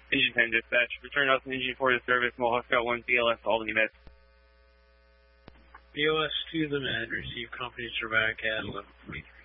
Engine 10 dispatch. Return us an engine 4 to service. Mohawk Scout 1 BLS to Albany Med. BOS to the Med. Receive company back at 11:43.